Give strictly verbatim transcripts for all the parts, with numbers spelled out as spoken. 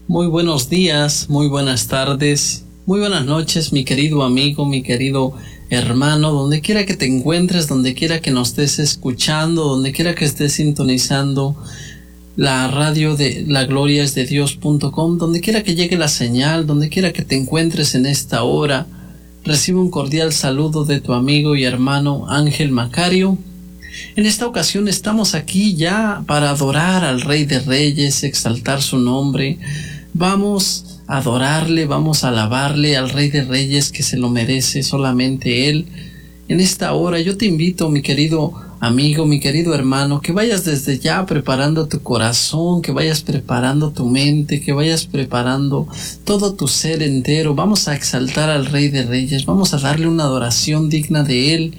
Muy buenos días, muy buenas tardes, muy buenas noches, mi querido amigo, mi querido hermano, donde quiera que te encuentres, donde quiera que nos estés escuchando, donde quiera que estés sintonizando la radio de la gloria es de Dios punto com, donde quiera que llegue la señal, donde quiera que te encuentres en esta hora, recibe un cordial saludo de tu amigo y hermano Ángel Macario. En esta ocasión estamos aquí ya para adorar al Rey de Reyes, exaltar su nombre. Vamos a adorarle, vamos a alabarle al Rey de Reyes, que se lo merece solamente Él. En esta hora yo te invito, mi querido amigo, mi querido hermano, que vayas desde ya preparando tu corazón, que vayas preparando tu mente, que vayas preparando todo tu ser entero. Vamos a exaltar al Rey de Reyes, vamos a darle una adoración digna de Él.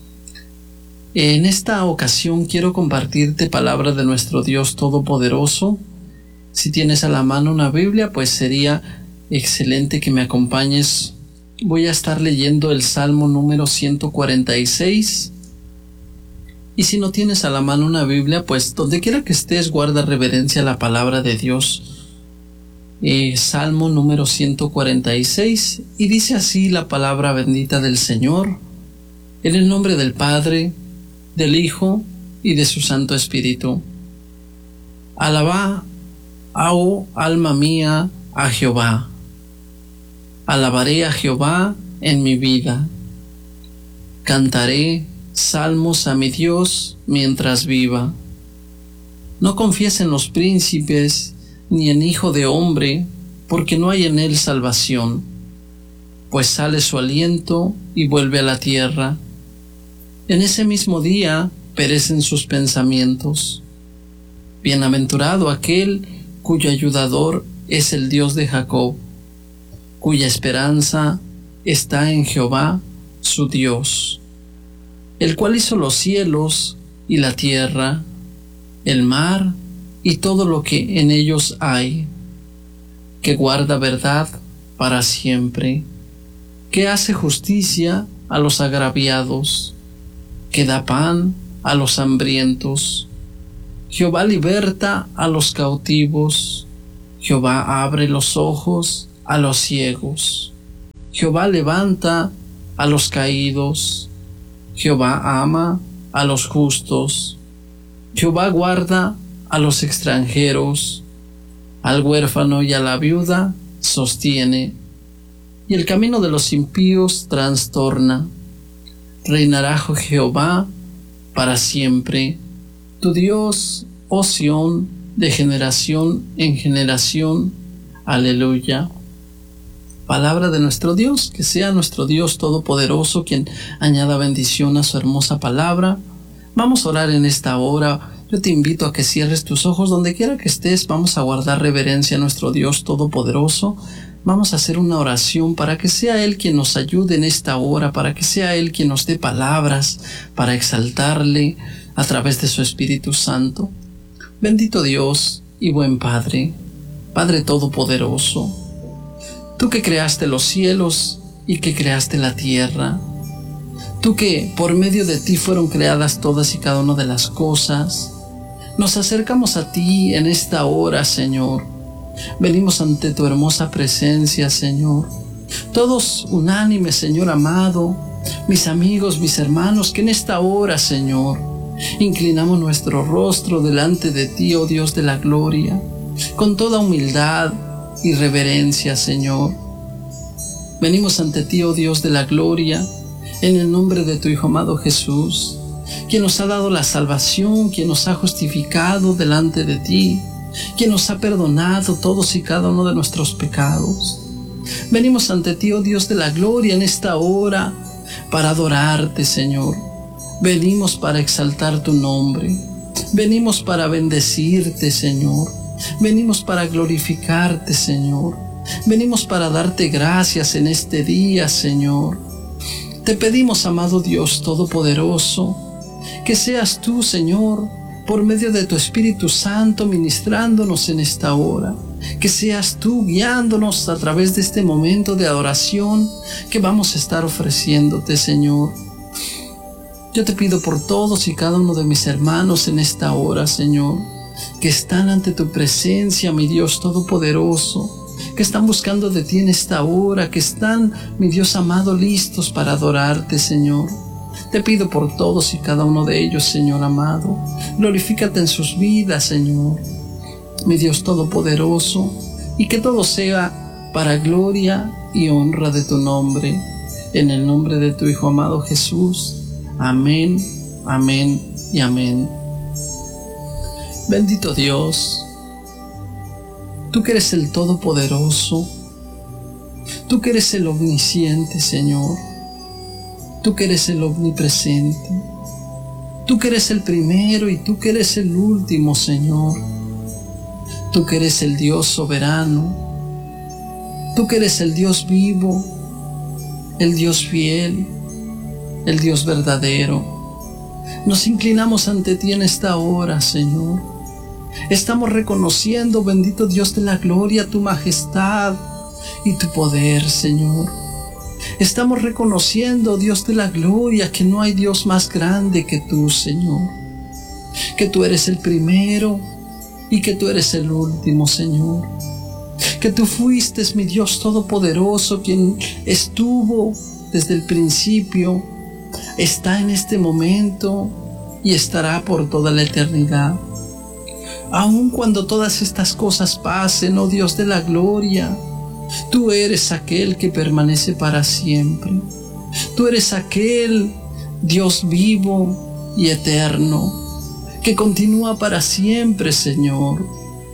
En esta ocasión quiero compartirte palabra de nuestro Dios Todopoderoso. Si tienes a la mano una Biblia, pues sería excelente que me acompañes. Voy a estar leyendo el Salmo número ciento cuarenta y seis. Y si no tienes a la mano una Biblia, pues donde quiera que estés, guarda reverencia a la palabra de Dios. Eh, Salmo número ciento cuarenta y seis. Y dice así la palabra bendita del Señor. En el nombre del Padre, del Hijo y de su Santo Espíritu. Alabá, oh alma mía, a Jehová. Alabaré a Jehová en mi vida. Cantaré salmos a mi Dios mientras viva. No confíes en los príncipes, ni en hijo de hombre, porque no hay en él salvación, pues sale su aliento y vuelve a la tierra. En ese mismo día perecen sus pensamientos. Bienaventurado aquel cuyo ayudador es el Dios de Jacob, cuya esperanza está en Jehová, su Dios, el cual hizo los cielos y la tierra, el mar y todo lo que en ellos hay, que guarda verdad para siempre, que hace justicia a los agraviados, que da pan a los hambrientos. Jehová liberta a los cautivos. Jehová abre los ojos a los ciegos. Jehová levanta a los caídos. Jehová ama a los justos. Jehová guarda a los extranjeros. Al huérfano y a la viuda sostiene. Y el camino de los impíos trastorna. Reinará Jehová para siempre. Tu Dios, oh Sión, de generación en generación. Aleluya. Palabra de nuestro Dios, que sea nuestro Dios Todopoderoso quien añada bendición a su hermosa palabra. Vamos a orar en esta hora. Yo te invito a que cierres tus ojos donde quiera que estés. Vamos a guardar reverencia a nuestro Dios Todopoderoso. Vamos a hacer una oración para que sea Él quien nos ayude en esta hora, para que sea Él quien nos dé palabras para exaltarle a través de su Espíritu Santo. Bendito Dios y buen Padre, Padre Todopoderoso, tú que creaste los cielos y que creaste la tierra, tú que por medio de ti fueron creadas todas y cada una de las cosas, nos acercamos a ti en esta hora, Señor. Venimos ante tu hermosa presencia, Señor. Todos unánimes, Señor amado, mis amigos, mis hermanos, que en esta hora, Señor, inclinamos nuestro rostro delante de ti, oh Dios de la gloria, con toda humildad y reverencia, Señor. Venimos ante ti, oh Dios de la gloria, en el nombre de tu Hijo amado Jesús, quien nos ha dado la salvación, quien nos ha justificado delante de ti, quien nos ha perdonado todos y cada uno de nuestros pecados. Venimos ante ti, oh Dios de la gloria, en esta hora para adorarte, Señor. Venimos para exaltar tu nombre. Venimos para bendecirte, Señor. Venimos para glorificarte, Señor. Venimos para darte gracias en este día, Señor. Te pedimos, amado Dios Todopoderoso, que seas tú, Señor, por medio de tu Espíritu Santo ministrándonos en esta hora, que seas tú guiándonos a través de este momento de adoración que vamos a estar ofreciéndote, Señor. Yo te pido por todos y cada uno de mis hermanos en esta hora, Señor, que están ante tu presencia, mi Dios Todopoderoso, que están buscando de ti en esta hora, que están, mi Dios amado, listos para adorarte, Señor. Te pido por todos y cada uno de ellos, Señor amado. Glorifícate en sus vidas, Señor, mi Dios Todopoderoso, y que todo sea para gloria y honra de tu nombre. En el nombre de tu Hijo amado Jesús. Amén, amén y amén. Bendito Dios, tú que eres el Todopoderoso, tú que eres el Omnisciente, Señor, tú que eres el Omnipresente, tú que eres el primero y tú que eres el último, Señor, tú que eres el Dios soberano, tú que eres el Dios vivo, el Dios fiel, el Dios verdadero. Nos inclinamos ante ti en esta hora, Señor. Estamos reconociendo, bendito Dios de la gloria, tu majestad y tu poder, Señor. Estamos reconociendo, Dios de la gloria, que no hay Dios más grande que tú, Señor. Que tú eres el primero y que tú eres el último, Señor. Que tú fuiste, mi Dios Todopoderoso, quien estuvo desde el principio, está en este momento y estará por toda la eternidad. Aun cuando todas estas cosas pasen, oh Dios de la gloria, tú eres aquel que permanece para siempre. Tú eres aquel Dios vivo y eterno, que continúa para siempre, Señor.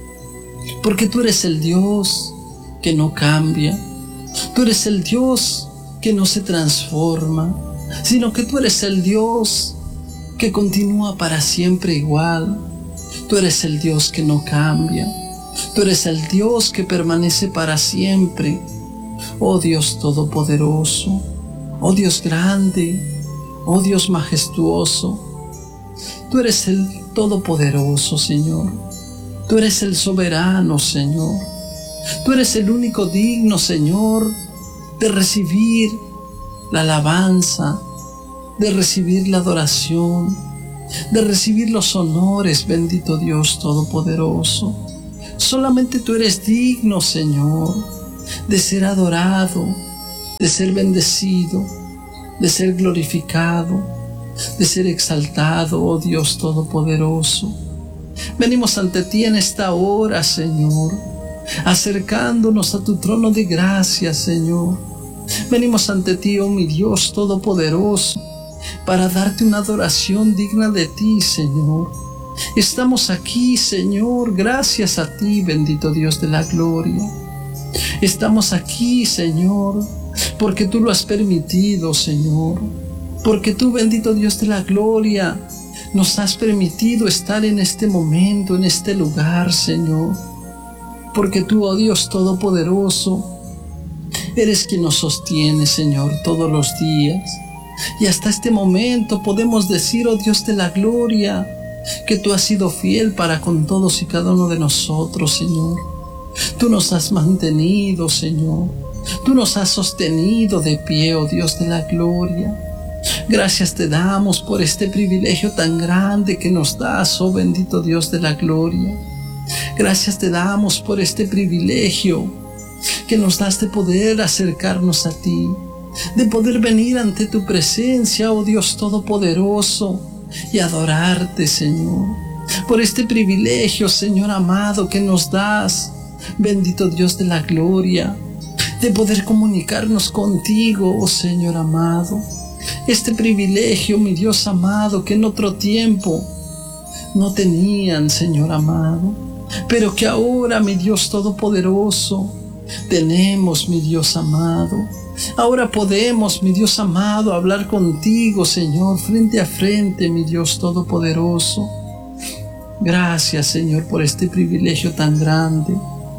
Porque tú eres el Dios que no cambia. Tú eres el Dios que no se transforma, sino que tú eres el Dios que continúa para siempre igual. Tú eres el Dios que no cambia. Tú eres el Dios que permanece para siempre. Oh Dios Todopoderoso, oh Dios grande, oh Dios majestuoso. Tú eres el Todopoderoso, Señor. Tú eres el soberano, Señor. Tú eres el único digno, Señor, de recibir la alabanza, de recibir la adoración, de recibir los honores, bendito Dios Todopoderoso. Solamente tú eres digno, Señor, de ser adorado, de ser bendecido, de ser glorificado, de ser exaltado, oh Dios Todopoderoso. Venimos ante ti en esta hora, Señor, acercándonos a tu trono de gracia, Señor. Venimos ante ti, oh mi Dios Todopoderoso, para darte una adoración digna de ti, Señor. Estamos aquí, Señor, gracias a ti, bendito Dios de la gloria. Estamos aquí, Señor, porque tú lo has permitido, Señor. Porque tú, bendito Dios de la gloria, nos has permitido estar en este momento, en este lugar, Señor. Porque tú, oh Dios Todopoderoso, eres quien nos sostiene, Señor, todos los días. Y hasta este momento podemos decir, oh Dios de la gloria, que tú has sido fiel para con todos y cada uno de nosotros, Señor. Tú nos has mantenido, Señor. Tú nos has sostenido de pie, oh Dios de la gloria. Gracias te damos por este privilegio tan grande que nos das, oh bendito Dios de la gloria. Gracias te damos por este privilegio que nos das de poder acercarnos a ti, de poder venir ante tu presencia, oh Dios Todopoderoso, y adorarte, Señor. Por este privilegio, Señor amado, que nos das, bendito Dios de la gloria, de poder comunicarnos contigo, oh Señor amado. Este privilegio, mi Dios amado, que en otro tiempo no tenían, Señor amado, pero que ahora, mi Dios Todopoderoso, tenemos, mi Dios amado. Ahora podemos, mi Dios amado, hablar contigo, Señor, frente a frente, mi Dios Todopoderoso. Gracias, Señor, por este privilegio tan grande.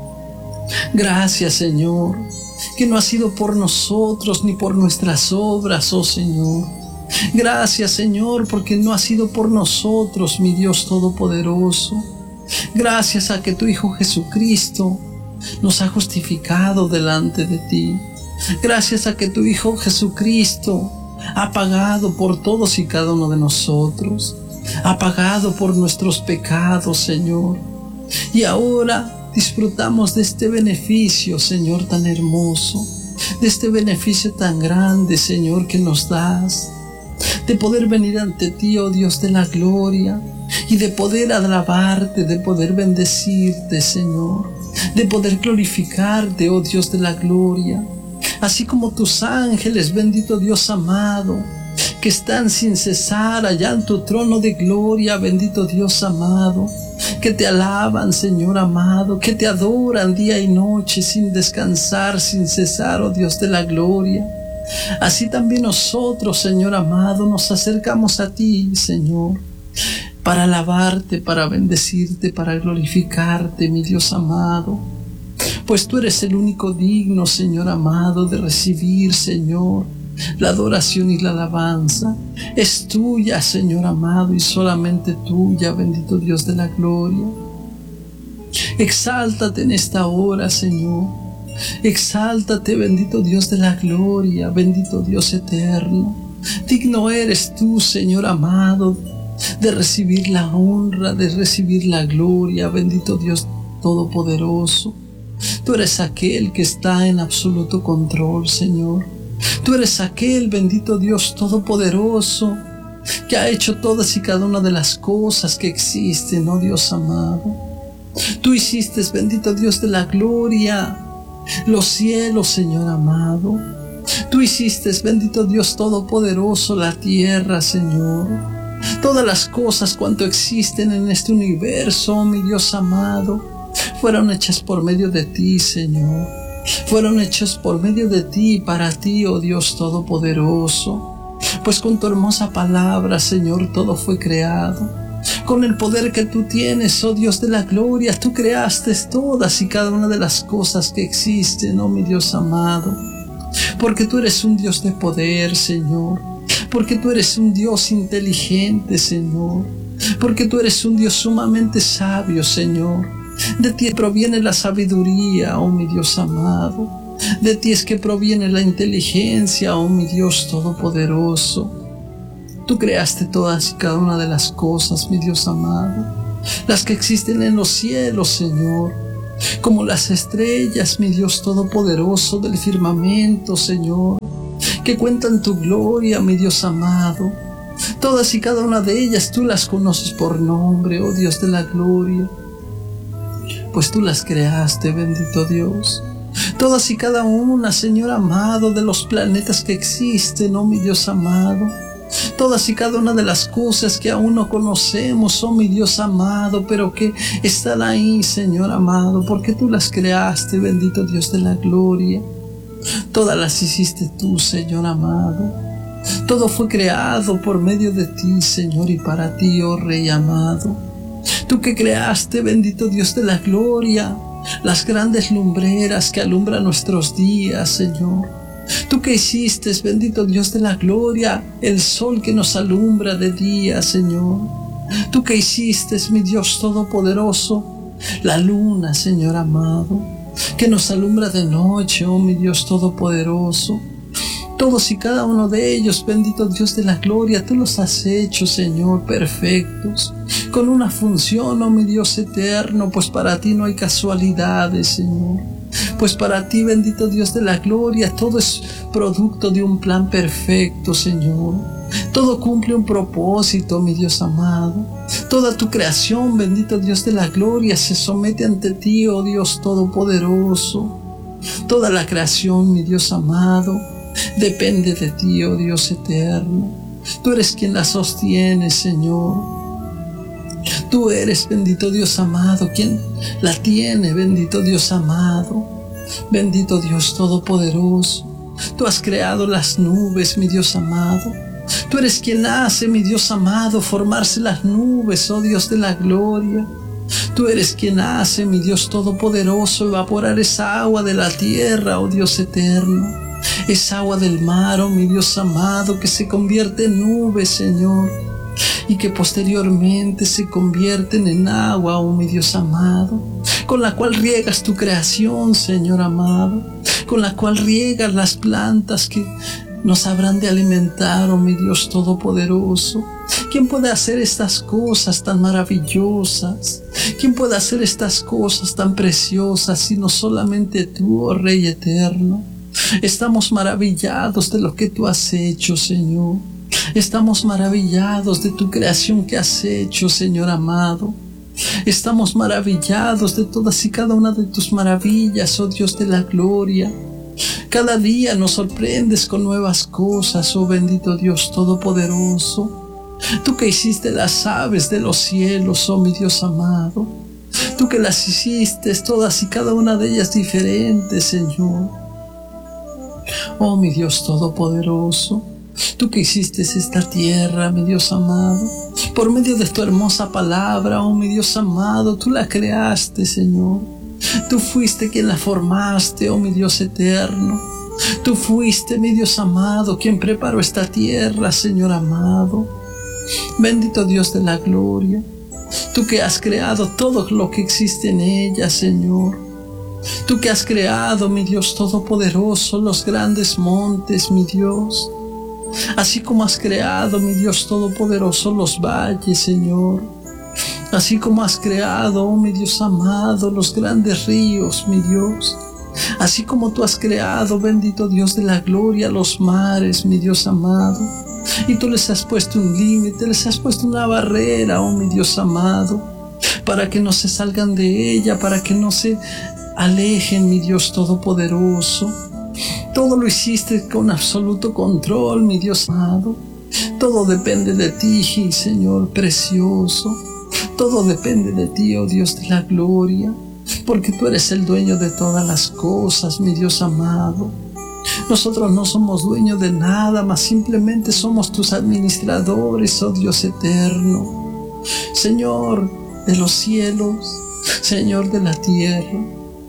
Gracias, Señor, que no ha sido por nosotros ni por nuestras obras, oh Señor. Gracias, Señor, porque no ha sido por nosotros, mi Dios Todopoderoso. Gracias a que tu Hijo Jesucristo nos ha justificado delante de ti. Gracias a que tu Hijo Jesucristo ha pagado por todos y cada uno de nosotros. ha pagado por nuestros pecados, Señor. Y ahora disfrutamos de este beneficio, Señor, tan hermoso, de este beneficio tan grande, Señor, que nos das, de poder venir ante ti, oh Dios de la gloria, y de poder alabarte, de poder bendecirte, Señor, de poder glorificarte, oh Dios de la gloria, así como tus ángeles, bendito Dios amado, que están sin cesar allá en tu trono de gloria, bendito Dios amado, que te alaban, Señor amado, que te adoran día y noche sin descansar, sin cesar, oh Dios de la gloria. Así también nosotros, Señor amado, nos acercamos a ti, Señor, para alabarte, para bendecirte, para glorificarte, mi Dios amado, pues tú eres el único digno, Señor amado, de recibir, Señor, la adoración y la alabanza. Es tuya, Señor amado, y solamente tuya, bendito Dios de la gloria. Exáltate en esta hora, Señor. Exáltate, bendito Dios de la gloria, bendito Dios eterno. Digno eres tú, Señor amado, de recibir la honra, de recibir la gloria, bendito Dios todopoderoso. Tú eres aquel que está en absoluto control, Señor. Tú eres aquel, bendito Dios todopoderoso, que ha hecho todas y cada una de las cosas que existen, oh Dios amado. Tú hiciste, bendito Dios de la gloria, los cielos, Señor amado. Tú hiciste, bendito Dios todopoderoso, la tierra, Señor. Todas las cosas cuanto existen en este universo, oh mi Dios amado, fueron hechas por medio de ti, Señor. Fueron hechas por medio de ti y para ti, oh Dios todopoderoso. Pues con tu hermosa palabra, Señor, todo fue creado. Con el poder que tú tienes, oh Dios de la gloria, tú creaste todas y cada una de las cosas que existen, oh mi Dios amado. Porque tú eres un Dios de poder, Señor. Porque tú eres un Dios inteligente, Señor. Porque tú eres un Dios sumamente sabio, Señor. De ti proviene la sabiduría, oh mi Dios amado. De ti es que proviene la inteligencia, oh mi Dios todopoderoso. Tú creaste todas y cada una de las cosas, mi Dios amado, las que existen en los cielos, Señor, como las estrellas, mi Dios todopoderoso, del firmamento, Señor, que cuentan tu gloria, mi Dios amado. Todas y cada una de ellas tú las conoces por nombre, oh Dios de la gloria, pues tú las creaste, bendito Dios. Todas y cada una, Señor amado, de los planetas que existen, oh mi Dios amado. Todas y cada una de las cosas que aún no conocemos, oh mi Dios amado, pero que están ahí, Señor amado, porque tú las creaste, bendito Dios de la gloria. Todas las hiciste tú, Señor amado. Todo fue creado por medio de ti, Señor, y para ti, oh Rey amado. Tú que creaste, bendito Dios de la gloria, las grandes lumbreras que alumbran nuestros días, Señor. Tú que hiciste, bendito Dios de la gloria, el sol que nos alumbra de día, Señor. Tú que hiciste, mi Dios todopoderoso, la luna, Señor amado, que nos alumbra de noche, oh mi Dios todopoderoso. Todos y cada uno de ellos, bendito Dios de la gloria, tú los has hecho, Señor, perfectos, con una función, oh mi Dios eterno, pues para ti no hay casualidades, Señor. Pues para ti, bendito Dios de la gloria, todo es producto de un plan perfecto, Señor. Todo cumple un propósito, mi Dios amado. Toda tu creación, bendito Dios de la gloria, se somete ante ti, oh Dios todopoderoso. Toda la creación, mi Dios amado, depende de ti, oh Dios eterno. Tú eres quien la sostiene, Señor. Tú eres, bendito Dios amado, quien la tiene, bendito Dios amado. Bendito Dios todopoderoso. Tú has creado las nubes, mi Dios amado. Tú eres quien hace, mi Dios amado, formarse las nubes, oh Dios de la gloria. Tú eres quien hace, mi Dios todopoderoso, evaporar esa agua de la tierra, oh Dios eterno. Esa agua del mar, oh mi Dios amado, que se convierte en nubes, Señor, y que posteriormente se convierten en agua, oh mi Dios amado, con la cual riegas tu creación, Señor amado, con la cual riegas las plantas que nos habrán de alimentar, oh mi Dios todopoderoso, ¿Quién puede hacer estas cosas tan maravillosas? ¿Quién puede hacer estas cosas tan preciosas sino solamente tú, oh Rey eterno? Estamos maravillados de lo que tú has hecho, Señor. Estamos maravillados de tu creación que has hecho, Señor amado. Estamos maravillados de todas y cada una de tus maravillas, oh Dios de la gloria. Cada día nos sorprendes con nuevas cosas, oh bendito Dios todopoderoso. Tú que hiciste las aves de los cielos, oh mi Dios amado. Tú que las hiciste todas y cada una de ellas diferentes, Señor. Oh mi Dios todopoderoso. Tú que hiciste esta tierra, mi Dios amado, por medio de tu hermosa palabra, oh mi Dios amado, tú la creaste, Señor. Tú fuiste quien la formaste, oh mi Dios eterno. Tú fuiste, mi Dios amado, quien preparó esta tierra, Señor amado. Bendito Dios de la gloria. Tú que has creado todo lo que existe en ella, Señor. Tú que has creado, mi Dios todopoderoso, los grandes montes, mi Dios. Así como has creado, mi Dios todopoderoso, los valles, Señor. Así como has creado, oh mi Dios amado, los grandes ríos, mi Dios. Así como tú has creado, bendito Dios de la gloria, los mares, mi Dios amado. Y tú les has puesto un límite, les has puesto una barrera, oh mi Dios amado, para que no se salgan de ella, para que no se alejen, mi Dios todopoderoso. Todo lo hiciste con absoluto control, mi Dios amado. Todo depende de ti, Señor precioso. Todo depende de ti, oh Dios de la gloria, porque tú eres el dueño de todas las cosas, mi Dios amado. Nosotros no somos dueños de nada, mas simplemente somos tus administradores, oh Dios eterno. Señor de los cielos, Señor de la tierra,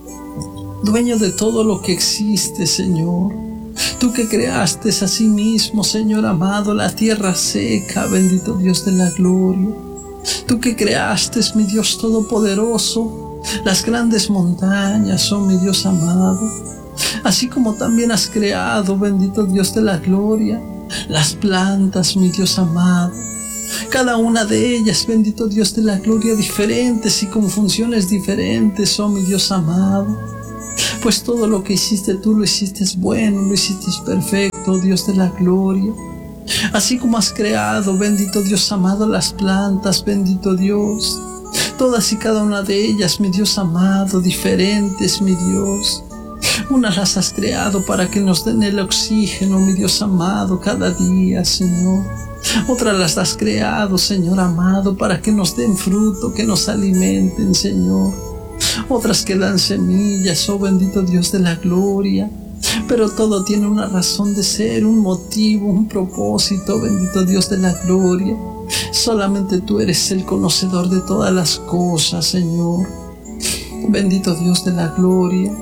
dueño de todo lo que existe, Señor. Tú que creaste a sí mismo, Señor amado, la tierra seca, bendito Dios de la gloria. Tú que creaste, mi Dios todopoderoso, las grandes montañas, oh mi Dios amado. Así como también has creado, bendito Dios de la gloria, las plantas, mi Dios amado. Cada una de ellas, bendito Dios de la gloria, diferentes y con funciones diferentes, oh mi Dios amado. Pues todo lo que hiciste tú lo hiciste bueno, lo hiciste perfecto, Dios de la gloria. Así como has creado, bendito Dios amado, las plantas, bendito Dios. Todas y cada una de ellas, mi Dios amado, diferentes, mi Dios. Unas las has creado para que nos den el oxígeno, mi Dios amado, cada día, Señor. Otras las has creado, Señor amado, para que nos den fruto, que nos alimenten, Señor. Otras que dan semillas, oh bendito Dios de la gloria. Pero todo tiene una razón de ser, un motivo, un propósito, bendito Dios de la gloria. Solamente tú eres el conocedor de todas las cosas, Señor. Bendito Dios de la gloria.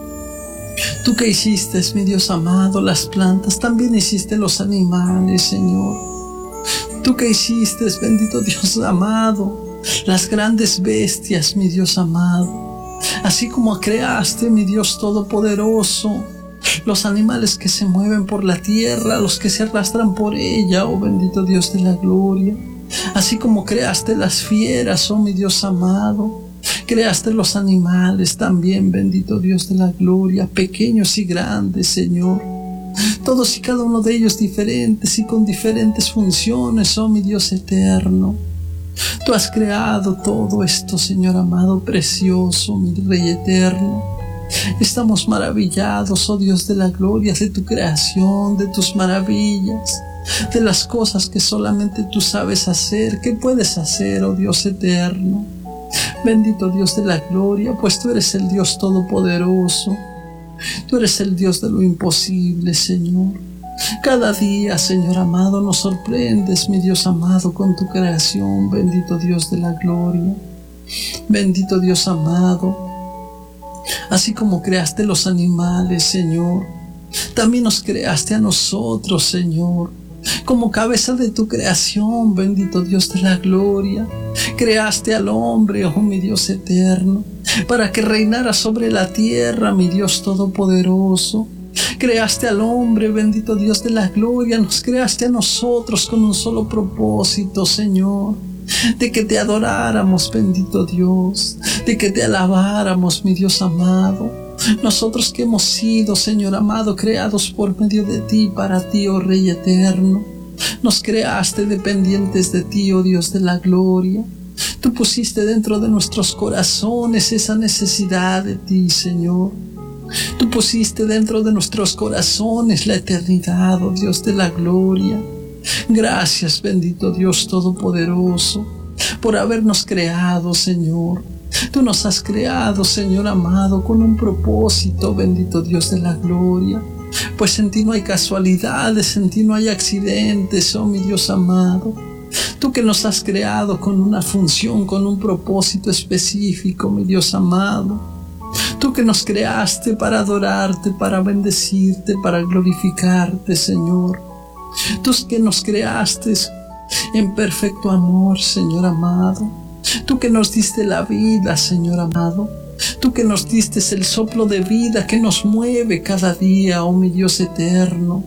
Tú que hiciste, mi Dios amado, las plantas, también hiciste los animales, Señor. Tú que hiciste, bendito Dios amado, las grandes bestias, mi Dios amado. Así como creaste, mi Dios todopoderoso, los animales que se mueven por la tierra, los que se arrastran por ella, oh bendito Dios de la gloria. Así como creaste las fieras, oh mi Dios amado. Creaste los animales también, bendito Dios de la gloria, pequeños y grandes, Señor. Todos y cada uno de ellos diferentes y con diferentes funciones, oh mi Dios eterno. Tú has creado todo esto, Señor amado, precioso, mi Rey eterno. Estamos maravillados, oh Dios de la gloria, de tu creación, de tus maravillas, de las cosas que solamente tú sabes hacer, que puedes hacer, oh Dios eterno. Bendito Dios de la gloria, pues tú eres el Dios todopoderoso. Tú eres el Dios de lo imposible, Señor. Cada día, Señor amado, nos sorprendes, mi Dios amado, con tu creación, bendito Dios de la gloria. Bendito Dios amado. Así como creaste los animales, Señor, también nos creaste a nosotros, Señor, como cabeza de tu creación, bendito Dios de la gloria. Creaste al hombre, oh mi Dios eterno, para que reinara sobre la tierra, mi Dios todopoderoso. Creaste al hombre, bendito Dios de la gloria. Nos creaste a nosotros con un solo propósito, Señor, de que te adoráramos, bendito Dios, de que te alabáramos, mi Dios amado. Nosotros que hemos sido, Señor amado, creados por medio de ti, para ti, oh Rey eterno. Nos creaste dependientes de ti, oh Dios de la gloria. Tú pusiste dentro de nuestros corazones esa necesidad de ti, Señor. Tú pusiste dentro de nuestros corazones la eternidad, oh Dios de la gloria. Gracias, bendito Dios Todopoderoso, por habernos creado, Señor. Tú nos has creado, Señor amado, con un propósito, bendito Dios de la gloria. Pues en ti no hay casualidades, en ti no hay accidentes, oh mi Dios amado. Tú que nos has creado con una función, con un propósito específico, mi Dios amado. Tú que nos creaste para adorarte, para bendecirte, para glorificarte, Señor. Tú que nos creaste en perfecto amor, Señor amado. Tú que nos diste la vida, Señor amado. Tú que nos diste el soplo de vida que nos mueve cada día, oh mi Dios eterno.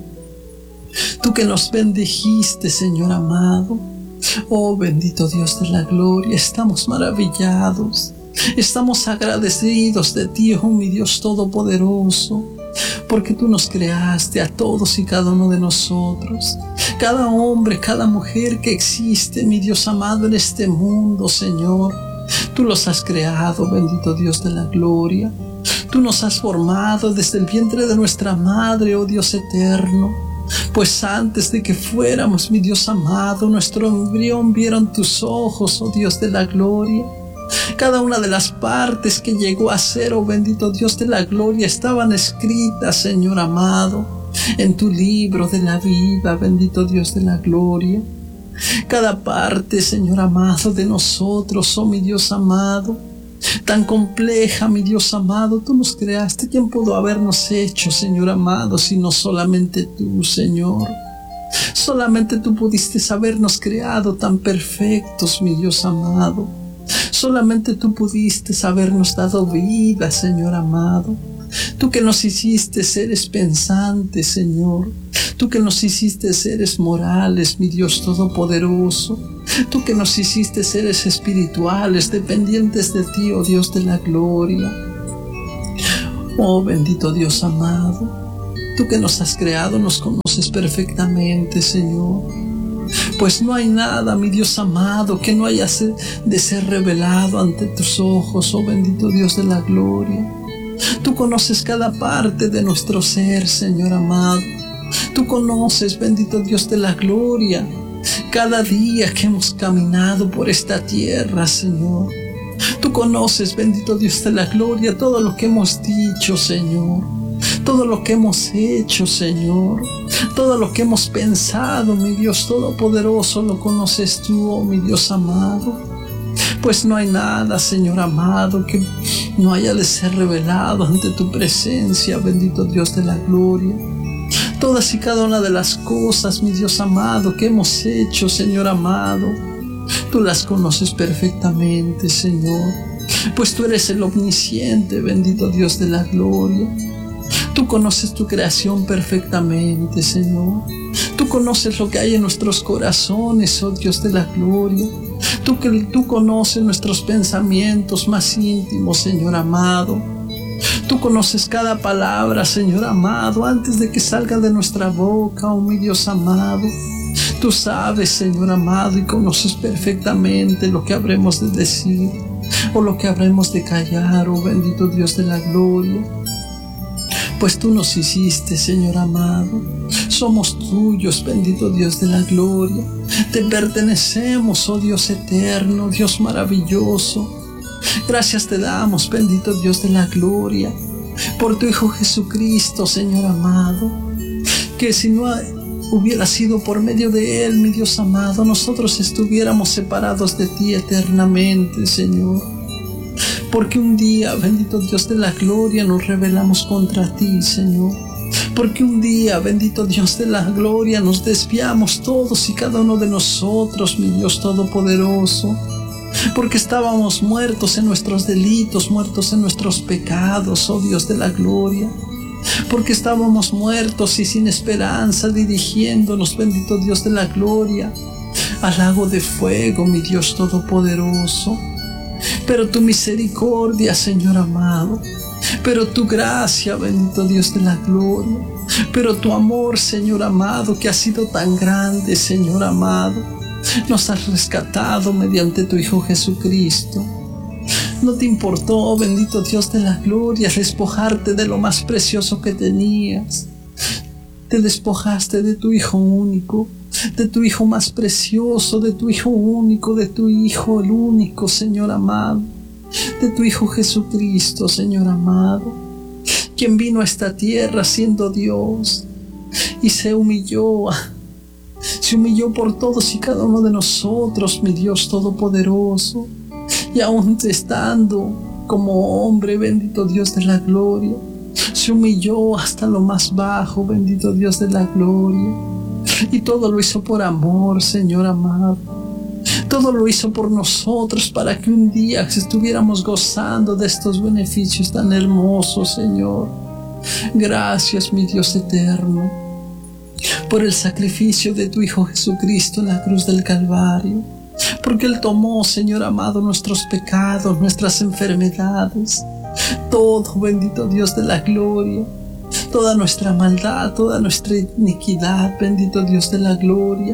Tú que nos bendijiste, Señor amado. Oh bendito Dios de la gloria, estamos maravillados. Estamos agradecidos de ti, oh mi Dios todopoderoso, porque tú nos creaste a todos y cada uno de nosotros. Cada hombre, cada mujer que existe, mi Dios amado, en este mundo, Señor. Tú los has creado, bendito Dios de la gloria. Tú nos has formado desde el vientre de nuestra madre, oh Dios eterno. Pues antes de que fuéramos, mi Dios amado, nuestro embrión vieron tus ojos, oh Dios de la gloria. Cada una de las partes que llegó a ser, oh bendito Dios de la gloria, estaban escritas, Señor amado, en tu libro de la vida, bendito Dios de la gloria. Cada parte, Señor amado, de nosotros, oh mi Dios amado, tan compleja, mi Dios amado, tú nos creaste. ¿Quién pudo habernos hecho, Señor amado, sino solamente tú, Señor? Solamente tú pudiste habernos creado tan perfectos, mi Dios amado. Solamente tú pudiste habernos dado vida, Señor amado. Tú que nos hiciste seres pensantes, Señor. Tú que nos hiciste seres morales, mi Dios todopoderoso. Tú que nos hiciste seres espirituales, dependientes de ti, oh Dios de la gloria. Oh bendito Dios amado. Tú que nos has creado, nos conoces perfectamente, Señor. Pues no hay nada, mi Dios amado, que no haya de ser revelado ante tus ojos, oh bendito Dios de la gloria. Tú conoces cada parte de nuestro ser, Señor amado. Tú conoces, bendito Dios de la gloria, cada día que hemos caminado por esta tierra, Señor. Tú conoces, bendito Dios de la gloria, todo lo que hemos dicho, Señor. Todo lo que hemos hecho, Señor. Todo lo que hemos pensado, mi Dios todopoderoso, lo conoces tú, oh mi Dios amado. Pues no hay nada, Señor amado, que no haya de ser revelado ante tu presencia, bendito Dios de la gloria. Todas y cada una de las cosas, mi Dios amado, que hemos hecho, Señor amado, tú las conoces perfectamente, Señor. Pues tú eres el omnisciente, bendito Dios de la gloria. Tú conoces tu creación perfectamente, Señor. Tú conoces lo que hay en nuestros corazones, oh Dios de la gloria. Tú, que, tú conoces nuestros pensamientos más íntimos, Señor amado. Tú conoces cada palabra, Señor amado, antes de que salga de nuestra boca, oh mi Dios amado. Tú sabes, Señor amado, y conoces perfectamente lo que habremos de decir o lo que habremos de callar, oh bendito Dios de la gloria. Pues tú nos hiciste, Señor amado. Somos tuyos, bendito Dios de la gloria. Te pertenecemos, oh Dios eterno, Dios maravilloso. Gracias te damos, bendito Dios de la gloria, por tu Hijo Jesucristo, Señor amado. Que si no hubiera sido por medio de Él, mi Dios amado, nosotros estuviéramos separados de ti eternamente, Señor. Porque un día, bendito Dios de la gloria, nos rebelamos contra ti, Señor. Porque un día, bendito Dios de la gloria, nos desviamos todos y cada uno de nosotros, mi Dios todopoderoso. Porque estábamos muertos en nuestros delitos, muertos en nuestros pecados, oh Dios de la gloria. porque estábamos muertos y sin esperanza, dirigiéndonos, bendito Dios de la gloria, al lago de fuego, mi Dios todopoderoso. Pero tu misericordia, Señor amado, pero tu gracia, bendito Dios de la gloria, pero tu amor, Señor amado, que ha sido tan grande, Señor amado, nos has rescatado mediante tu Hijo Jesucristo. No te importó, bendito Dios de la gloria, despojarte de lo más precioso que tenías. Te despojaste de tu Hijo único, de tu Hijo más precioso, de tu Hijo único, de tu Hijo el único, Señor amado, de tu Hijo Jesucristo, Señor amado, quien vino a esta tierra siendo Dios y se humilló, se humilló por todos y cada uno de nosotros, mi Dios todopoderoso. Y aún estando como hombre, bendito Dios de la gloria, se humilló hasta lo más bajo, bendito Dios de la gloria. Y todo lo hizo por amor, Señor amado. Todo lo hizo por nosotros, para que un día estuviéramos gozando de estos beneficios tan hermosos, Señor. Gracias, mi Dios eterno, por el sacrificio de tu Hijo Jesucristo en la cruz del Calvario. Porque Él tomó, Señor amado, nuestros pecados, nuestras enfermedades, todo, bendito Dios de la gloria, toda nuestra maldad, toda nuestra iniquidad, bendito Dios de la gloria.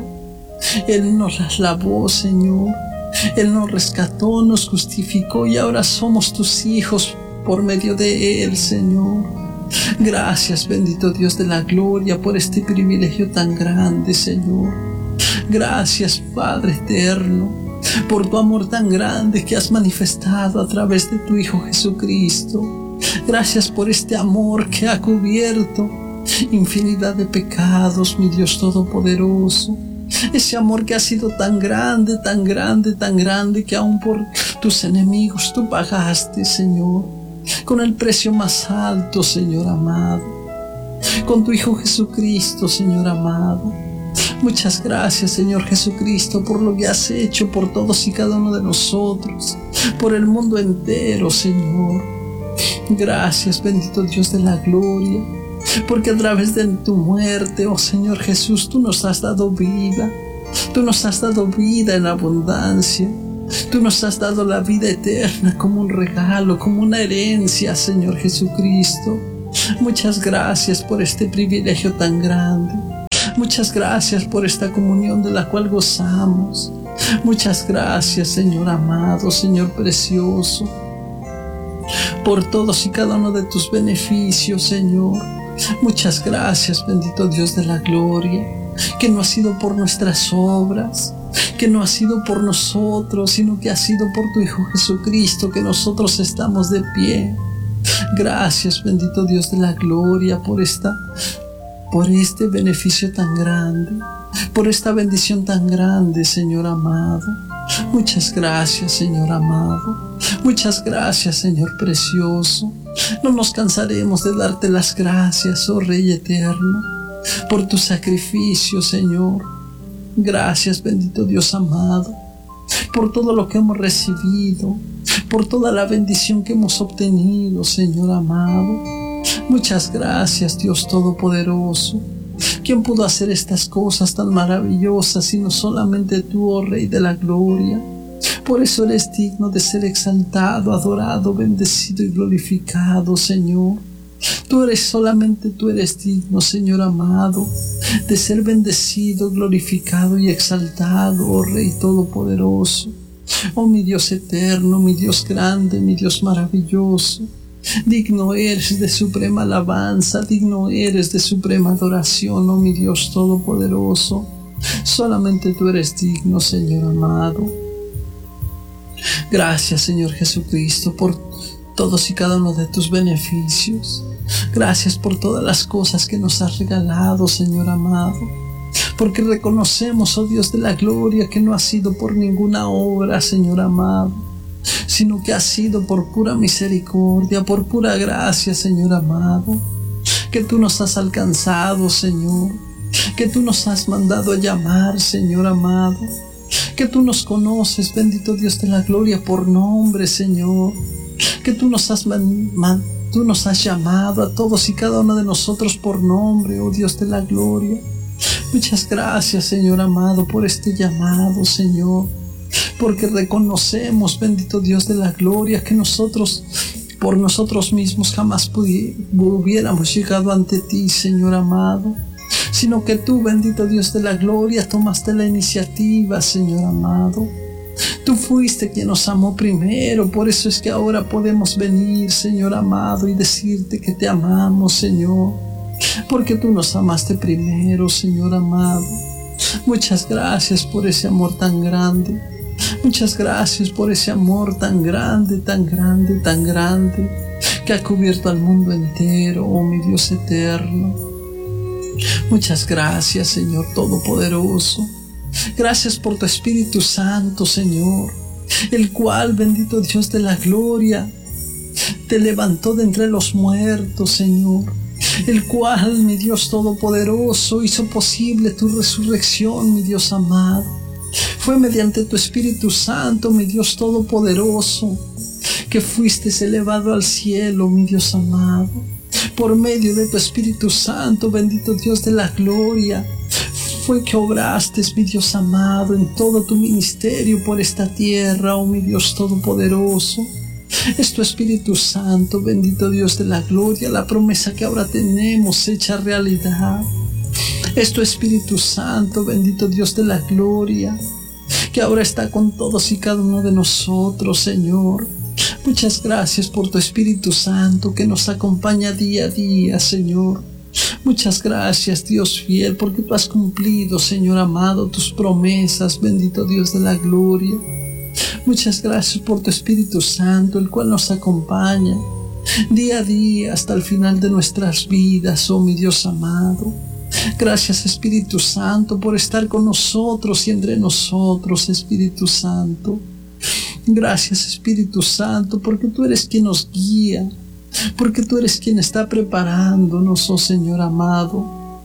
Él nos las lavó, Señor. Él nos rescató, nos justificó y ahora somos tus hijos por medio de Él, Señor. Gracias, bendito Dios de la gloria, por este privilegio tan grande, Señor. Gracias, Padre eterno, por tu amor tan grande que has manifestado a través de tu Hijo Jesucristo. Gracias por este amor que ha cubierto infinidad de pecados, mi Dios todopoderoso. Ese amor que ha sido tan grande, tan grande, tan grande, que aún por tus enemigos tú pagaste, Señor, con el precio más alto, Señor amado, con tu Hijo Jesucristo, Señor amado. Muchas gracias, Señor Jesucristo, por lo que has hecho por todos y cada uno de nosotros, por el mundo entero, Señor. Gracias, bendito Dios de la gloria, porque a través de tu muerte, oh Señor Jesús, tú nos has dado vida. Tú nos has dado vida en abundancia. Tú nos has dado la vida eterna como un regalo, como una herencia, Señor Jesucristo. Muchas gracias por este privilegio tan grande. Muchas gracias por esta comunión de la cual gozamos. Muchas gracias, Señor amado, Señor precioso, por todos y cada uno de tus beneficios, Señor. Muchas gracias, bendito Dios de la gloria, que no ha sido por nuestras obras, que no ha sido por nosotros, sino que ha sido por tu Hijo Jesucristo que nosotros estamos de pie. Gracias, bendito Dios de la gloria, por esta por este beneficio tan grande, por esta bendición tan grande, Señor amado. Muchas gracias, Señor amado. Muchas gracias, Señor precioso. No nos cansaremos de darte las gracias, oh Rey eterno, por tu sacrificio, Señor. Gracias, bendito Dios amado, por todo lo que hemos recibido, por toda la bendición que hemos obtenido, Señor amado. Muchas gracias, Dios todopoderoso. ¿Quién pudo hacer estas cosas tan maravillosas sino solamente tú, oh Rey de la gloria? Por eso eres digno de ser exaltado, adorado, bendecido y glorificado, Señor. Tú eres solamente, tú eres digno, Señor amado, de ser bendecido, glorificado y exaltado, oh Rey todopoderoso. Oh mi Dios eterno, mi Dios grande, mi Dios maravilloso. Digno eres de suprema alabanza, digno eres de suprema adoración, oh mi Dios todopoderoso. Solamente tú eres digno, Señor amado. Gracias, Señor Jesucristo, por todos y cada uno de tus beneficios. Gracias por todas las cosas que nos has regalado, Señor amado. Porque reconocemos, oh Dios de la gloria, que no ha sido por ninguna obra, Señor amado, sino que ha sido por pura misericordia, por pura gracia, Señor amado, que tú nos has alcanzado, Señor, que tú nos has mandado a llamar, Señor amado, que tú nos conoces, bendito Dios de la gloria, por nombre, Señor. que tú nos has man, man, tú nos has llamado a todos y cada uno de nosotros por nombre, oh Dios de la gloria. Muchas gracias, Señor amado, por este llamado, Señor, porque reconocemos, bendito Dios de la gloria, que nosotros, por nosotros mismos, jamás hubiéramos llegado ante ti, Señor amado, sino que tú, bendito Dios de la gloria, tomaste la iniciativa, Señor amado. Tú fuiste quien nos amó primero, por eso es que ahora podemos venir, Señor amado, y decirte que te amamos, Señor, porque tú nos amaste primero, Señor amado. Muchas gracias por ese amor tan grande. Muchas gracias por ese amor tan grande, tan grande, tan grande, que ha cubierto al mundo entero, oh mi Dios eterno. Muchas gracias, Señor Todopoderoso. Gracias por tu Espíritu Santo, Señor, el cual, bendito Dios de la gloria, te levantó de entre los muertos, Señor, el cual, mi Dios Todopoderoso, hizo posible tu resurrección, mi Dios amado. Fue mediante tu Espíritu Santo, mi Dios Todopoderoso, que fuiste elevado al cielo, mi Dios amado. Por medio de tu Espíritu Santo, bendito Dios de la gloria, fue que obraste, mi Dios amado, en todo tu ministerio por esta tierra, oh mi Dios Todopoderoso. Es tu Espíritu Santo, bendito Dios de la gloria, la promesa que ahora tenemos hecha realidad. Es tu Espíritu Santo, bendito Dios de la gloria, que ahora está con todos y cada uno de nosotros, Señor. Muchas gracias por tu Espíritu Santo que nos acompaña día a día, Señor. Muchas gracias, Dios fiel, porque tú has cumplido, Señor amado, tus promesas, bendito Dios de la gloria. Muchas gracias por tu Espíritu Santo, el cual nos acompaña día a día hasta el final de nuestras vidas, oh mi Dios amado. Gracias, Espíritu Santo, por estar con nosotros y entre nosotros, Espíritu Santo. Gracias, Espíritu Santo, porque tú eres quien nos guía, porque tú eres quien está preparándonos, oh Señor amado.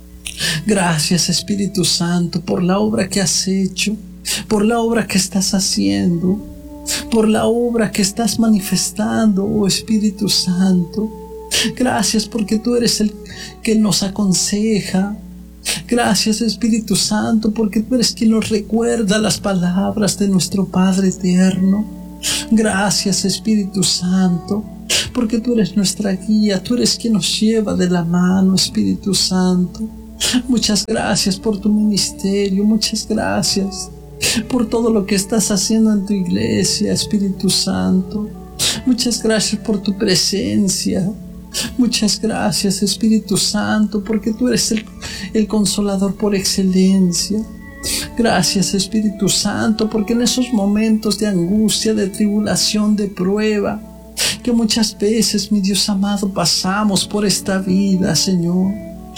Gracias, Espíritu Santo, por la obra que has hecho, por la obra que estás haciendo, por la obra que estás manifestando, oh Espíritu Santo. Gracias porque tú eres el que nos aconseja. Gracias, Espíritu Santo, porque tú eres quien nos recuerda las palabras de nuestro Padre eterno. Gracias, Espíritu Santo, porque tú eres nuestra guía, tú eres quien nos lleva de la mano, Espíritu Santo. Muchas gracias por tu ministerio, muchas gracias por todo lo que estás haciendo en tu iglesia, Espíritu Santo. Muchas gracias por tu presencia. Muchas gracias, Espíritu Santo, porque tú eres el, el consolador por excelencia. Gracias, Espíritu Santo, porque en esos momentos de angustia, de tribulación, de prueba, que muchas veces, mi Dios amado, pasamos por esta vida, Señor.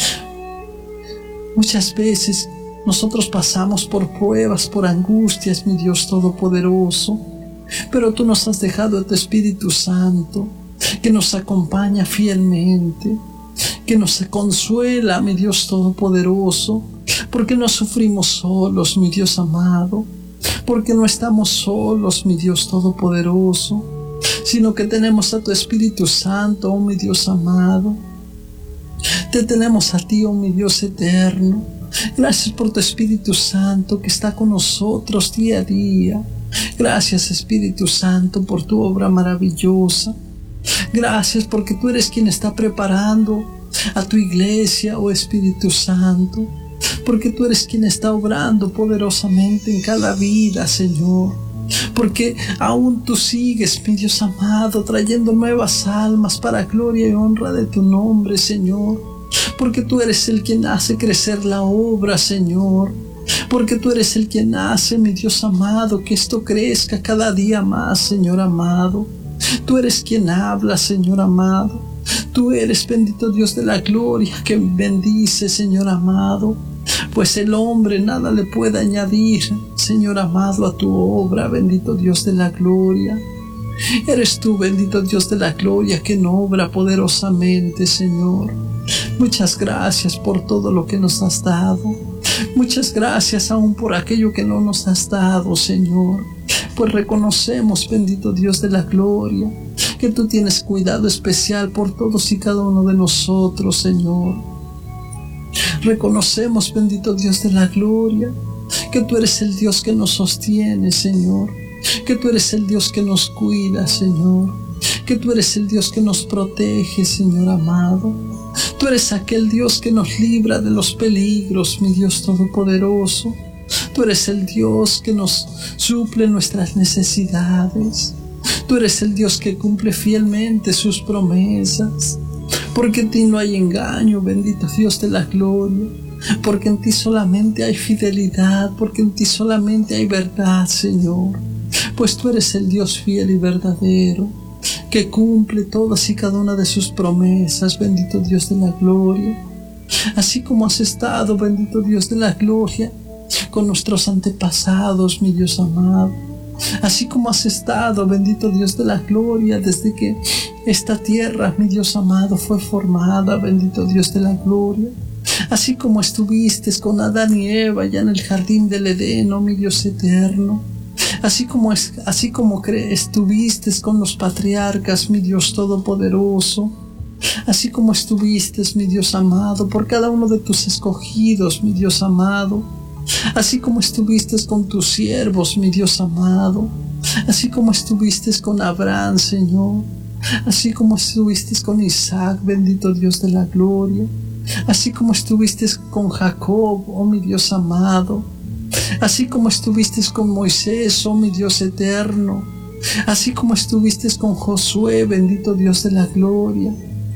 Muchas veces nosotros pasamos por pruebas, por angustias, mi Dios Todopoderoso, pero tú nos has dejado a tu Espíritu Santo, que nos acompaña fielmente, que nos consuela, mi Dios Todopoderoso, porque no sufrimos solos, mi Dios amado, porque no estamos solos, mi Dios Todopoderoso, sino que tenemos a tu Espíritu Santo, oh mi Dios amado. Te tenemos a ti, oh mi Dios eterno. Gracias por tu Espíritu Santo que está con nosotros día a día. Gracias, Espíritu Santo, por tu obra maravillosa. Gracias porque tú eres quien está preparando a tu iglesia, oh Espíritu Santo, porque tú eres quien está obrando poderosamente en cada vida, Señor, porque aún tú sigues, mi Dios amado, trayendo nuevas almas para gloria y honra de tu nombre, Señor, porque tú eres el quien hace crecer la obra, Señor, porque tú eres el quien hace, mi Dios amado, que esto crezca cada día más, Señor amado. Tú eres quien habla, Señor amado. Tú eres, bendito Dios de la gloria, que bendice, Señor amado, pues el hombre nada le puede añadir, Señor amado, a tu obra, bendito Dios de la gloria. Eres tú, bendito Dios de la gloria, quien obra poderosamente, Señor. Muchas gracias por todo lo que nos has dado. Muchas gracias aún por aquello que no nos has dado, Señor. Pues reconocemos, bendito Dios de la gloria, que tú tienes cuidado especial por todos y cada uno de nosotros, Señor. Reconocemos, bendito Dios de la gloria, que tú eres el Dios que nos sostiene, Señor, que tú eres el Dios que nos cuida, Señor, que tú eres el Dios que nos protege, Señor amado. Tú eres aquel Dios que nos libra de los peligros, mi Dios todopoderoso. Tú eres el Dios que nos suple nuestras necesidades. Tú eres el Dios que cumple fielmente sus promesas. Porque en ti no hay engaño, bendito Dios de la gloria. Porque en ti solamente hay fidelidad, porque en ti solamente hay verdad, Señor. Pues tú eres el Dios fiel y verdadero, que cumple todas y cada una de sus promesas, bendito Dios de la gloria. Así como has estado, bendito Dios de la gloria, con nuestros antepasados, mi Dios amado. Así como has estado, bendito Dios de la gloria, desde que esta tierra, mi Dios amado, fue formada, bendito Dios de la gloria. Así como estuviste con Adán y Eva ya en el jardín del Edén, oh mi Dios eterno. Así como, es, así como estuviste con los patriarcas, mi Dios todopoderoso. Así como estuviste, mi Dios amado, por cada uno de tus escogidos, mi Dios amado. Así como estuviste con tus siervos, mi Dios amado. Así como estuviste con Abraham, Señor. Así como estuviste con Isaac, bendito Dios de la gloria. Así como estuviste con Jacob, oh mi Dios amado. Así como estuviste con Moisés, oh mi Dios eterno. Así como estuviste con Josué, bendito Dios de la gloria.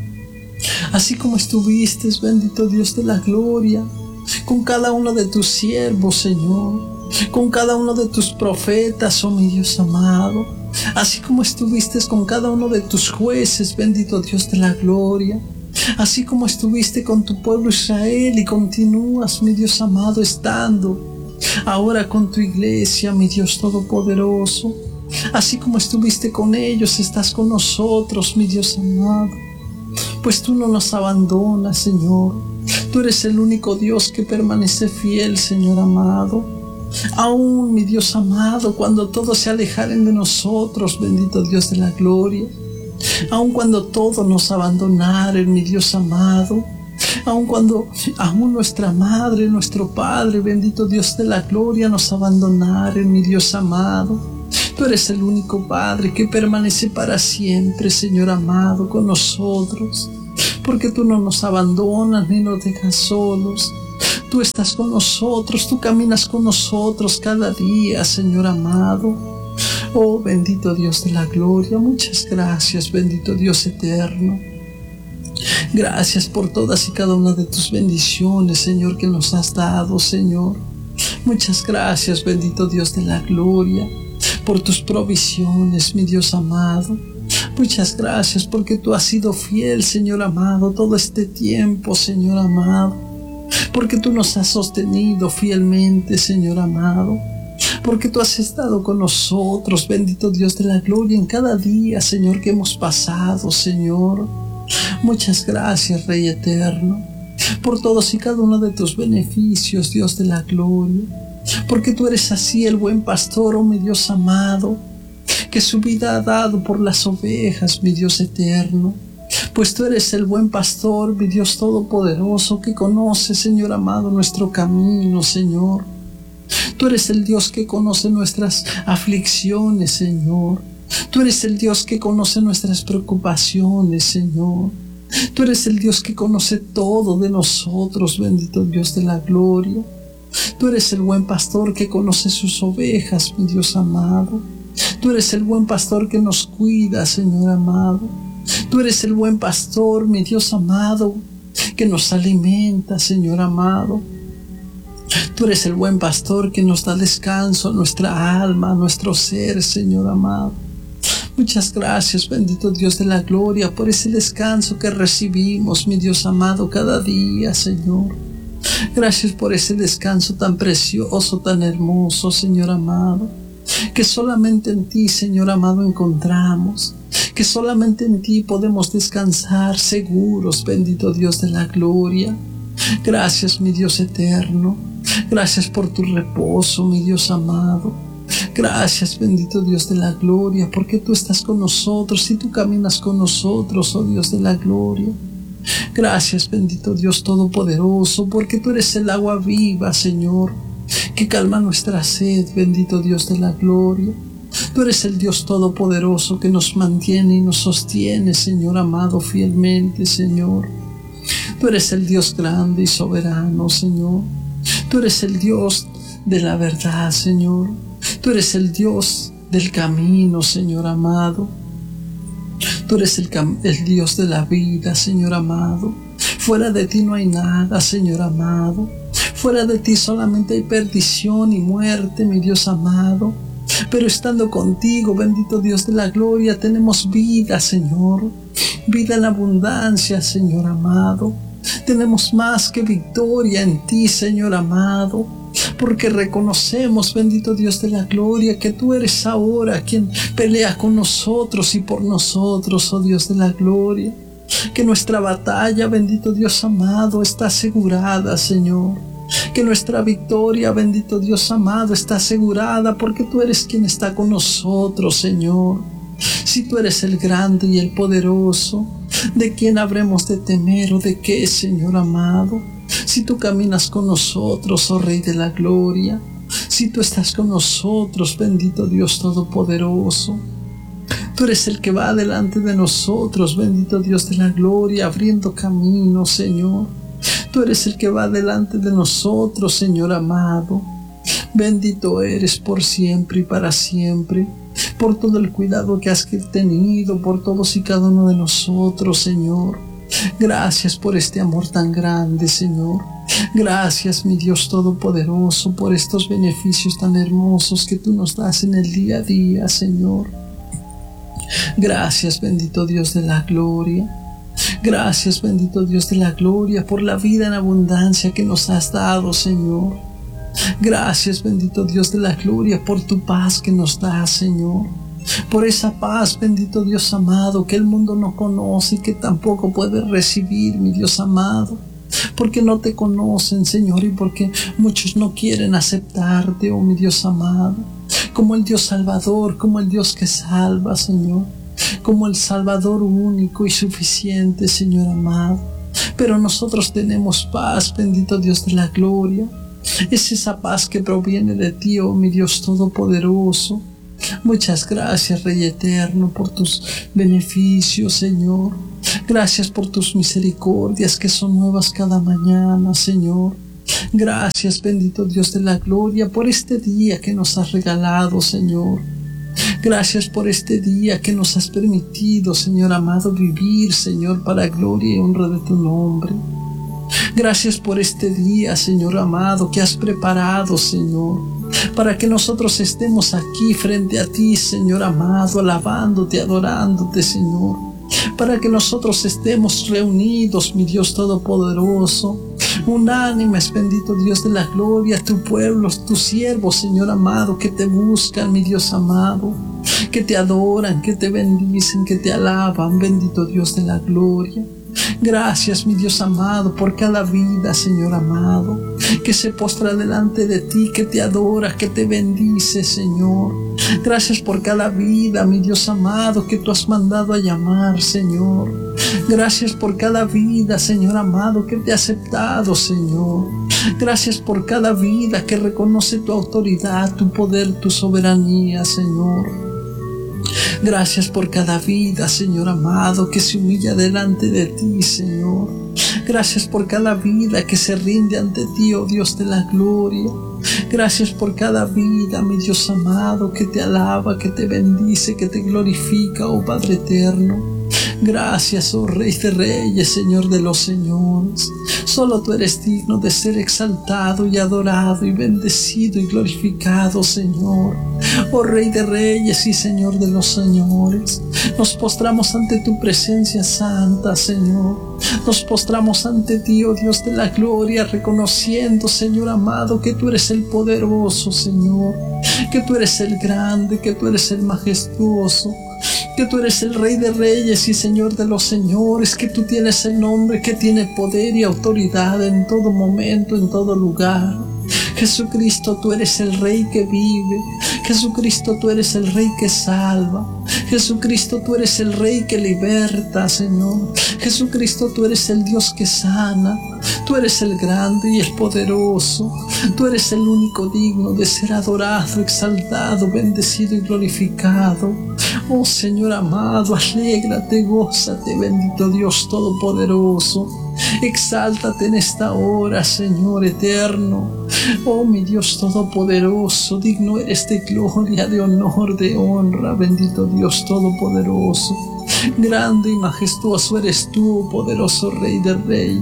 Así como estuviste, bendito Dios de la gloria, con cada uno de tus siervos, Señor, con cada uno de tus profetas, oh mi Dios amado. Así como estuviste con cada uno de tus jueces, bendito Dios de la gloria. Así como estuviste con tu pueblo Israel y continúas, mi Dios amado, estando ahora con tu iglesia, mi Dios todopoderoso. Así como estuviste con ellos, estás con nosotros, mi Dios amado. Pues tú no nos abandonas, Señor. Tú eres el único Dios que permanece fiel, Señor amado. Aún, mi Dios amado, cuando todos se alejaren de nosotros, bendito Dios de la gloria. Aun cuando todos nos abandonaren, mi Dios amado. Aun cuando aún nuestra madre, nuestro padre, bendito Dios de la gloria, nos abandonaren, mi Dios amado. Tú eres el único Padre que permanece para siempre, Señor amado, con nosotros. Porque tú no nos abandonas ni nos dejas solos. Tú estás con nosotros, tú caminas con nosotros cada día, Señor amado. Oh, bendito Dios de la gloria, muchas gracias, bendito Dios eterno. Gracias por todas y cada una de tus bendiciones, Señor, que nos has dado, Señor. Muchas gracias, bendito Dios de la gloria, por tus provisiones, mi Dios amado. Muchas gracias porque tú has sido fiel, Señor amado, todo este tiempo, Señor amado. Porque tú nos has sostenido fielmente, Señor amado. Porque tú has estado con nosotros, bendito Dios de la gloria, en cada día, Señor, que hemos pasado, Señor. Muchas gracias, Rey eterno, por todos y cada uno de tus beneficios, Dios de la gloria. Porque tú eres así el buen pastor, oh mi Dios amado, que su vida ha dado por las ovejas, mi Dios eterno. Pues tú eres el buen pastor, mi Dios todopoderoso, que conoce, Señor amado, nuestro camino, Señor. Tú eres el Dios que conoce nuestras aflicciones, Señor. Tú eres el Dios que conoce nuestras preocupaciones, Señor. Tú eres el Dios que conoce todo de nosotros, bendito Dios de la gloria. Tú eres el buen pastor que conoce sus ovejas, mi Dios amado. Tú eres el buen pastor que nos cuida, Señor amado. Tú eres el buen pastor, mi Dios amado, que nos alimenta, Señor amado. Tú eres el buen pastor que nos da descanso a nuestra alma, a nuestro ser, Señor amado. Muchas gracias, bendito Dios de la gloria, por ese descanso que recibimos, mi Dios amado, cada día, Señor. Gracias por ese descanso tan precioso, tan hermoso, Señor amado, que solamente en ti, Señor amado, encontramos, que solamente en ti podemos descansar seguros, bendito Dios de la gloria. Gracias, mi Dios eterno. Gracias por tu reposo, mi Dios amado. Gracias, bendito Dios de la gloria, porque tú estás con nosotros y tú caminas con nosotros, oh Dios de la gloria. Gracias, bendito Dios todopoderoso, porque tú eres el agua viva, Señor, que calma nuestra sed, bendito Dios de la gloria. Tú eres el Dios todopoderoso que nos mantiene y nos sostiene, Señor amado, fielmente, Señor. Tú eres el Dios grande y soberano, Señor. Tú eres el Dios de la verdad, Señor. Tú eres el Dios del camino, Señor amado. Tú eres el, el Dios de la vida, Señor amado. Fuera de ti no hay nada, Señor amado. Fuera de ti solamente hay perdición y muerte, mi Dios amado. Pero estando contigo, bendito Dios de la gloria, tenemos vida, Señor. Vida en abundancia, Señor amado. Tenemos más que victoria en ti, Señor amado. Porque reconocemos, bendito Dios de la gloria, que tú eres ahora quien pelea con nosotros y por nosotros, oh Dios de la gloria. Que nuestra batalla, bendito Dios amado, está asegurada, Señor. Que nuestra victoria, bendito Dios amado, está asegurada porque tú eres quien está con nosotros, Señor. Si tú eres el grande y el poderoso, ¿de quién habremos de temer o de qué, Señor amado? Si tú caminas con nosotros, oh Rey de la gloria, si tú estás con nosotros, bendito Dios todopoderoso, tú eres el que va delante de nosotros, bendito Dios de la gloria, abriendo camino, Señor. Tú eres el que va delante de nosotros, Señor amado. Bendito eres por siempre y para siempre, por todo el cuidado que has tenido, por todos y cada uno de nosotros, Señor. Gracias por este amor tan grande, Señor. Gracias, mi Dios todopoderoso, por estos beneficios tan hermosos que tú nos das en el día a día, Señor. Gracias, bendito Dios de la gloria. Gracias, bendito Dios de la gloria, por la vida en abundancia que nos has dado, Señor. Gracias, bendito Dios de la gloria, por tu paz que nos das, Señor. Por esa paz, bendito Dios amado, que el mundo no conoce y que tampoco puede recibir, mi Dios amado. Porque no te conocen, Señor, y porque muchos no quieren aceptarte, oh mi Dios amado, como el Dios salvador, como el Dios que salva, Señor, como el Salvador único y suficiente, Señor amado. Pero nosotros tenemos paz, bendito Dios de la gloria. Es esa paz que proviene de ti, oh mi Dios todopoderoso. Muchas gracias, Rey eterno, por tus beneficios, Señor. Gracias por tus misericordias que son nuevas cada mañana, Señor. Gracias, bendito Dios de la gloria, por este día que nos has regalado, Señor. Gracias por este día que nos has permitido, Señor amado, vivir, Señor, para gloria y honra de tu nombre. Gracias por este día, Señor amado, que has preparado, Señor, para que nosotros estemos aquí frente a ti, Señor amado, alabándote, adorándote, Señor. Para que nosotros estemos reunidos, mi Dios todopoderoso, unánimes, bendito Dios de la gloria, tu pueblo, tus siervos, Señor amado, que te buscan, mi Dios amado, que te adoran, que te bendicen, que te alaban, bendito Dios de la gloria. Gracias, mi Dios amado, por cada vida, Señor amado, que se postra delante de ti, que te adora, que te bendice, Señor. Gracias por cada vida, mi Dios amado, que tú has mandado a llamar, Señor. Gracias por cada vida, Señor amado, que te ha aceptado, Señor. Gracias por cada vida que reconoce tu autoridad, tu poder, tu soberanía, Señor. Gracias por cada vida, Señor amado, que se humilla delante de ti, Señor. Gracias por cada vida que se rinde ante ti, oh Dios de la gloria. Gracias por cada vida, mi Dios amado, que te alaba, que te bendice, que te glorifica, oh Padre eterno. Gracias, oh Rey de Reyes, Señor de los Señores. Solo tú eres digno de ser exaltado y adorado y bendecido y glorificado, Señor. Oh Rey de Reyes y Señor de los Señores, nos postramos ante tu presencia santa, Señor. Nos postramos ante ti, oh Dios de la gloria, reconociendo, Señor amado, que tú eres el poderoso, Señor, que tú eres el grande, que tú eres el majestuoso, que tú eres el Rey de Reyes y Señor de los Señores, que tú tienes el nombre que tiene poder y autoridad en todo momento, en todo lugar. Jesucristo, tú eres el Rey que vive. Jesucristo, tú eres el Rey que salva. Jesucristo, tú eres el Rey que liberta, Señor. Jesucristo, tú eres el Dios que sana. Tú eres el grande y el poderoso. Tú eres el único digno de ser adorado, exaltado, bendecido y glorificado. Oh Señor amado, alégrate, gózate, bendito Dios Todopoderoso. Exáltate en esta hora, Señor eterno. Oh mi Dios Todopoderoso, digno eres de gloria, de honor, de honra, bendito Dios Todopoderoso. Grande y majestuoso eres tú, poderoso Rey de Reyes.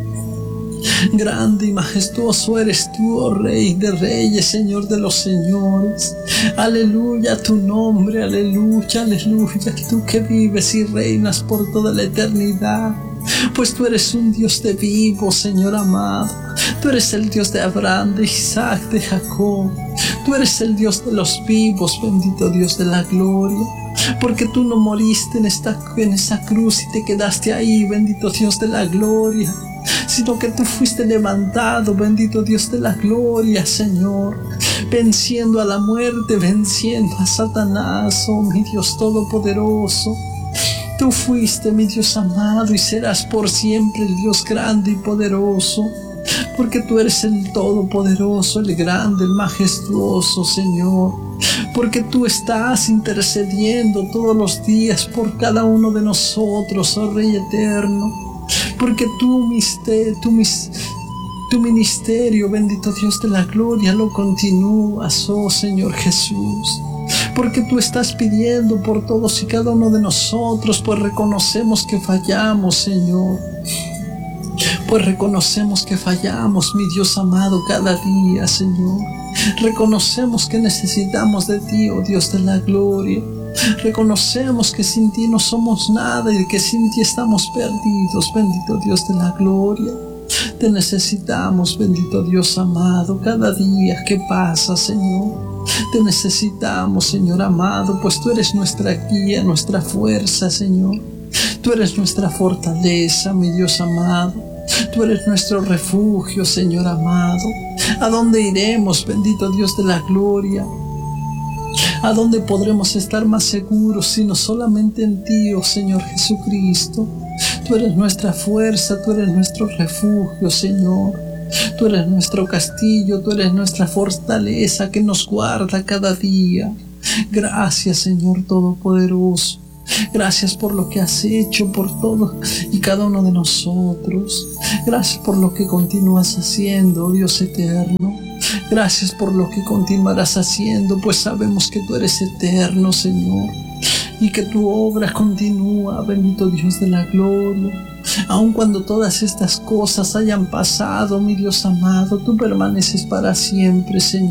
Grande y majestuoso eres tú, oh Rey de Reyes, Señor de los señores. Aleluya a tu nombre, aleluya, aleluya, tú que vives y reinas por toda la eternidad. Pues tú eres un Dios de vivo, Señor amado. Tú eres el Dios de Abraham, de Isaac, de Jacob. Tú eres el Dios de los vivos, bendito Dios de la gloria. Porque tú no moriste en, esta, en esa cruz y te quedaste ahí, bendito Dios de la gloria, sino que tú fuiste levantado, bendito Dios de la gloria, Señor, venciendo a la muerte, venciendo a Satanás, oh mi Dios Todopoderoso. Tú fuiste, mi Dios amado, y serás por siempre el Dios grande y poderoso, porque tú eres el Todopoderoso, el grande, el majestuoso, Señor. Porque tú estás intercediendo todos los días por cada uno de nosotros, oh Rey eterno. Porque tú, tu, mis, tu ministerio, bendito Dios de la gloria, lo continúas, oh Señor Jesús. Porque tú estás pidiendo por todos y cada uno de nosotros, pues reconocemos que fallamos, Señor. Pues reconocemos que fallamos, mi Dios amado, cada día, Señor. Reconocemos que necesitamos de ti, oh Dios de la gloria. Reconocemos que sin ti no somos nada y que sin ti estamos perdidos, bendito Dios de la gloria. Te necesitamos, bendito Dios amado, cada día que pasa, Señor. Te necesitamos, Señor amado, pues tú eres nuestra guía, nuestra fuerza, Señor. Tú eres nuestra fortaleza, mi Dios amado. Tú eres nuestro refugio, Señor amado. ¿A dónde iremos, bendito Dios de la gloria? ¿A dónde podremos estar más seguros sino solamente en ti, oh Señor Jesucristo? Tú eres nuestra fuerza, tú eres nuestro refugio, Señor. Tú eres nuestro castillo, tú eres nuestra fortaleza que nos guarda cada día. Gracias, Señor Todopoderoso. Gracias por lo que has hecho por todo y cada uno de nosotros. Gracias por lo que continúas haciendo, Dios eterno. Gracias por lo que continuarás haciendo, pues sabemos que tú eres eterno, Señor, y que tu obra continúa, bendito Dios de la gloria. Aun cuando todas estas cosas hayan pasado, mi Dios amado, tú permaneces para siempre, Señor.